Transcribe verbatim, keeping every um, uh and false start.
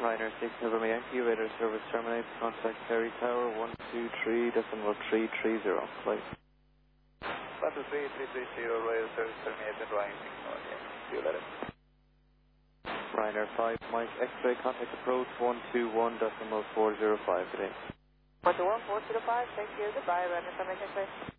Ryanair six November Yankee, radar service terminates, contact Perry Tower one two three decimal three three zero, flight. one two three three three zero, radar service terminated, Ryanair six November Yankee, see you later. Ryanair five Mike X-ray, contact approach one two one decimal four zero five today. one two one four zero five, thank you, goodbye, Ryanair five Mike X-ray.